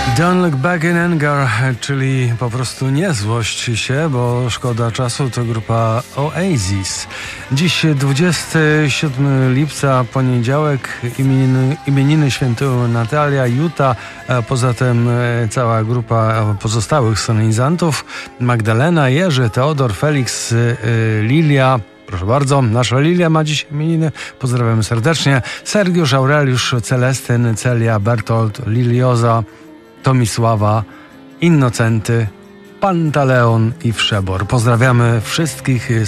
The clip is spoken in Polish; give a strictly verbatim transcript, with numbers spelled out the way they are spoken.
Don't look back in anger, czyli po prostu nie złość się, bo szkoda czasu, to grupa Oasis. Dziś dwudziestego siódmego lipca, poniedziałek, imieniny, imieniny świętują Natalia, Juta, poza tym cała grupa pozostałych solenizantów, Magdalena, Jerzy, Teodor, Felix, Lilia. Proszę bardzo, nasza Lilia ma dziś imieniny. Pozdrawiamy serdecznie. Sergiusz, Aureliusz, Celestyn, Celia, Bertolt, Lilioza, Tomisława, Innocenty, Pantaleon i Wszebor. Pozdrawiamy wszystkich